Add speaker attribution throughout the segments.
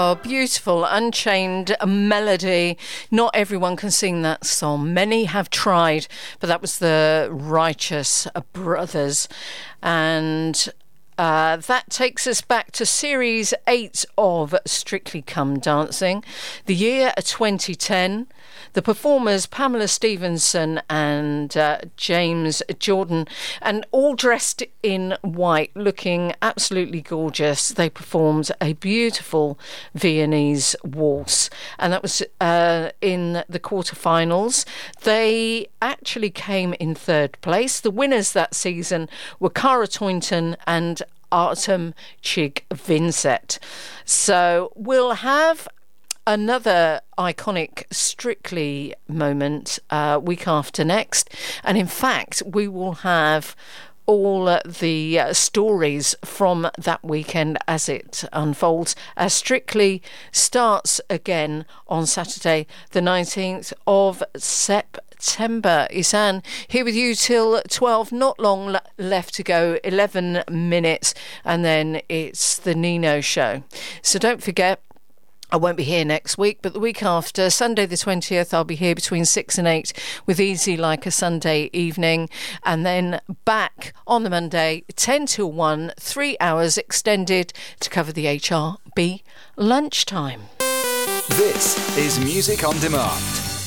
Speaker 1: Oh, beautiful, Unchained Melody. Not everyone can sing that song. Many have tried, but that was the Righteous Brothers. And that takes us back to Series 8 of Strictly Come Dancing, the year 2010. The performers, Pamela Stevenson and James Jordan, and all dressed in white, looking absolutely gorgeous. They performed a beautiful Viennese waltz, and that was in the quarterfinals. They actually came in third place. The winners that season were Cara Toynton and Artem Chig-Vincent. So we'll have another iconic Strictly moment week after next, and in fact we will have all the stories from that weekend as it unfolds, as Strictly starts again on Saturday the 19th of September. Isan here with you till 12, not long left to go, 11 minutes, and then it's the Nino show. So don't forget, I won't be here next week, but the week after, Sunday the 20th, I'll be here between 6 and 8 with Easy Like a Sunday Evening. And then back on the Monday, 10 till 1, 3 hours extended to cover the HRB lunchtime.
Speaker 2: This is Music on Demand.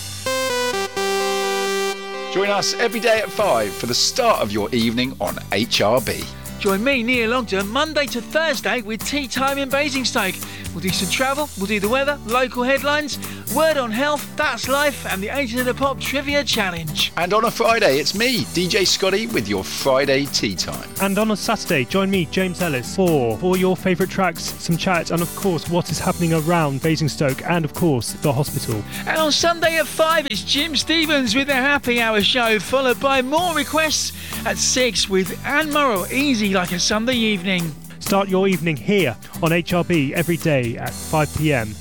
Speaker 2: Join us every day at 5 for the start of your evening on HRB.
Speaker 3: Join me, Neil Ogden, Monday to Thursday with Tea Time in Basingstoke. We'll do some travel, we'll do the weather, local headlines, word on health, that's life, and the 8 of the Pop Trivia Challenge.
Speaker 2: And on a Friday, it's me, DJ Scotty, with your Friday Tea Time.
Speaker 4: And on a Saturday, join me, James Ellis, for your favourite tracks, some chat, and of course, what is happening around Basingstoke, and of course, the hospital.
Speaker 3: And on Sunday at 5, it's Jim Stevens with the Happy Hour show, followed by more requests at 6 with Anne Murrell, Easy Like a Sunday Evening.
Speaker 4: Start your evening here on HRB every day at 5 p.m.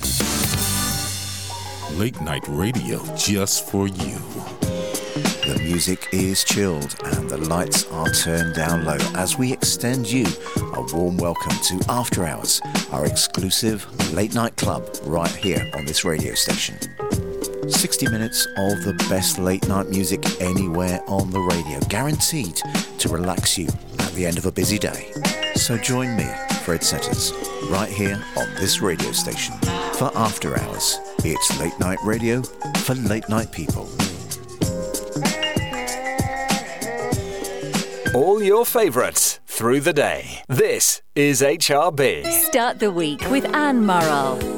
Speaker 5: Late night radio just for you.
Speaker 6: The music is chilled and the lights are turned down low as we extend you a warm welcome to After Hours, our exclusive late night club right here on this radio station. 60 minutes of the best late night music anywhere on the radio, guaranteed to relax you at the end of a busy day. So join me, Fred Setters, right here on this radio station for After Hours. It's late night radio for late night people.
Speaker 2: All your favourites through the day. This is HRB.
Speaker 7: Start the week with Anne Murrell.